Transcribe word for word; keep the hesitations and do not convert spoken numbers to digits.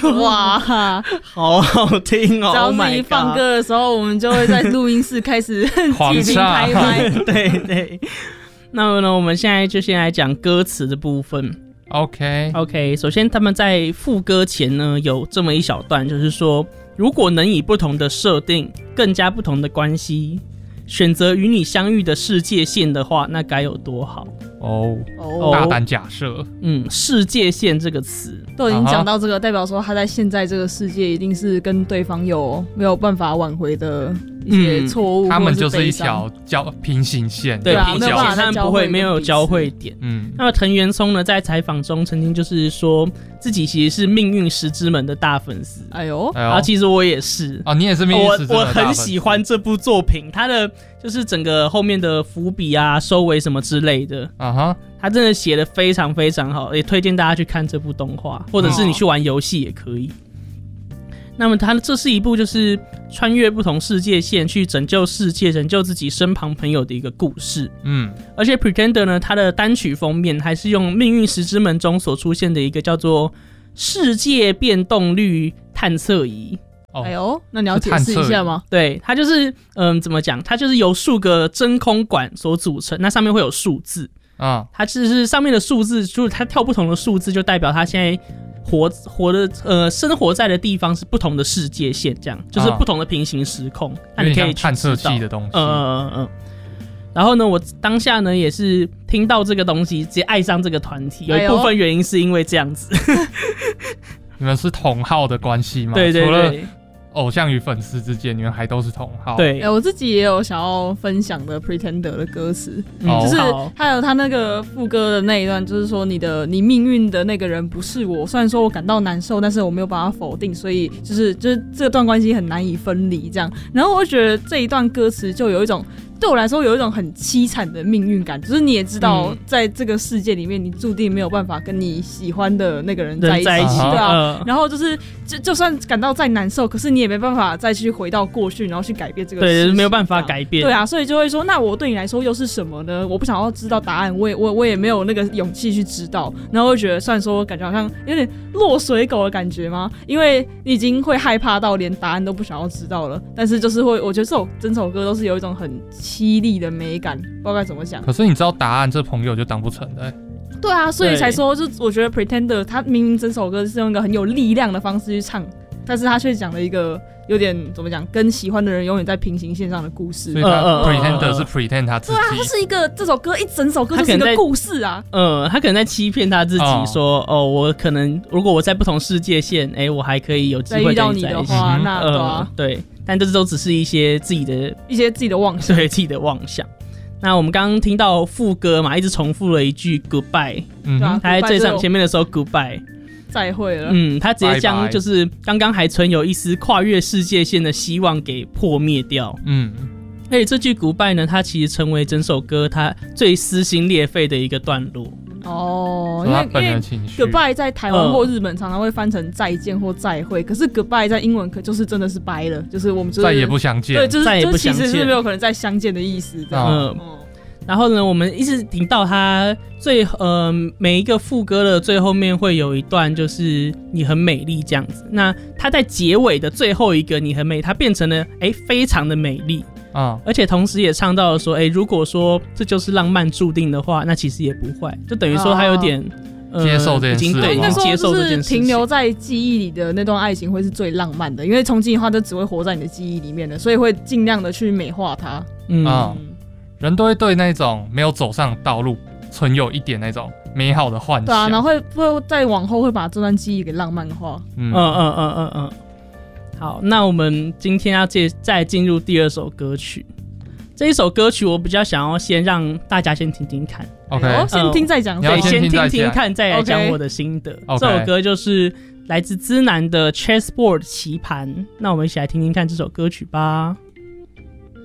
哇， 好好听哦！ 只要是一放歌的时候， oh、我们就会在录音室开始激情开麦。 对对。那么呢，我们现在就先来讲歌词的部分。 OK OK， 首先他们在副歌前呢有这么一小段，就是说，如果能以不同的设定、更加不同的关系，选择与你相遇的世界线的话，那该有多好哦！哦，大胆假设， 嗯，世界线这个词都已经讲到这个，代表说他在现在这个世界一定是跟对方有没有办法挽回的一些错误、嗯， 他们就是一条交平行线， 对， 啊、 平行线他们不会没有交汇点。 嗯， 那么藤原聪呢，在采访中曾经就是说自己其实是命运石之门的大粉丝。 哎呦， 啊，其实我也是哦，你也是命运石之门的大粉丝。我我很喜欢这部作品，它的就是整个后面的伏笔啊、收尾什么之类的啊哈， 他真的写得非常非常好，也推荐大家去看这部动画，或者是你去玩游戏也可以。哦、那么它这是一部就是穿越不同世界线去拯救世界、拯救自己身旁朋友的一个故事。 嗯， 而且 Pretender 呢，它的单曲封面还是用《命运石之门》中所出现的一个叫做世界变动率探测仪。 哦、哎呦，那你要解释一下吗？ 对，它就是嗯，怎么讲？它就是由数个真空管所组成，那上面会有数字啊， 它就是上面的数字，就是它跳不同的数字，就代表它现在活活的呃生活在的地方是不同的世界线，这样就是不同的平行时空。那、啊、你可以去探测器的东西， 嗯嗯嗯。然后呢，我当下呢也是听到这个东西，直接爱上这个团体。有一部分原因是因为这样子。哎、 你们是同好的关系吗？ 对对对。 偶像与粉丝之间，你们还都是同好。 对、 欸，我自己也有想要分享的 Pretender 的歌词、 嗯， 就是还有他那个副歌的那一段，就是说你的你命运的那个人不是我，虽然说我感到难受，但是我没有把它否定，所以就是就是这段关系很难以分离这样。然后我觉得这一段歌词就有一种。对我来说有一种很凄惨的命运感，就是你也知道在这个世界里面你注定没有办法跟你喜欢的那个人在一起， 一起对啊、 呃、 然后就是就就算感到再难受，可是你也没办法再去回到过去然后去改变这个事情， 对，没有办法改变， 对啊，所以就会说那我对你来说又是什么呢？我不想要知道答案，我也我我也没有那个勇气去知道，然后我觉得虽然说感觉好像有点落水狗的感觉吗？因为你已经会害怕到连答案都不想要知道了，但是就是会我觉得这首整首歌都是有一种很凄厉的美感，不知道该怎么讲。 可是你知道答案，这朋友就当不成的、欸。 对啊，所以才说，就我觉得 Pretender 他明明整首歌是用一个很有力量的方式去唱，但是他却讲了一个有点怎么讲，跟喜欢的人永远在平行线上的故事。 所以他 Pretender 是 pretend 他自己。 对啊，他是一个这首歌一整首歌就是一个故事啊。 嗯，他可能在欺骗他自己说，哦，哦我可能如果我在不同世界线，哎、欸，我还可以有机会跟你在一起。 遇到你的话，那对啊、 呃，对。但这都只是一些自己的一些自己的妄想， 对自己的妄想。那我们刚刚听到副歌嘛，一直重复了一句 goodbye， 嗯，他在最上前面的时候 goodbye， 再会了， 嗯，他直接将就是刚刚还存有一丝跨越世界线的希望给破灭掉， 嗯。 而且这句 goodbye 呢，它其实成为整首歌它最撕心裂肺的一个段落。 哦，因为因为 goodbye 在台湾或日本常常会翻成再见或再会，嗯、可是 goodbye 在英文可就是真的是掰了，就是我们、就是、 再也不相见， 对，就是再也不相见， 就其实是没有可能再相见的意思。嗯，嗯然后呢，我们一直听到它最呃每一个副歌的最后面会有一段就是你很美丽这样子。那它在结尾的最后一个你很美，它变成了哎非常的美丽。 啊、 而且同时也唱到了说，哎，如果说这就是浪漫注定的话，那其实也不坏，就等于说他有点、 呃、接受这件事， 对， 应该说接受这件事情，停留在记忆里的那段爱情会是最浪漫的，因为从今以后它就只会活在你的记忆里面了，所以会尽量的去美化它。 嗯， 啊、人都会对那种没有走上道路存有一点那种美好的幻想， 对啊，然后会会再往后会把这段记忆给浪漫化。 嗯嗯嗯嗯嗯嗯。好，那我们今天要再进入第二首歌曲。这一首歌曲我比较想要先让大家先听听看 ，OK，、 哦、先听再讲， 对， 先听听看，再来讲我的心得。 Okay. 这首歌就是来自资南的 Chessboard 棋盘，那我们一起来听听看这首歌曲吧。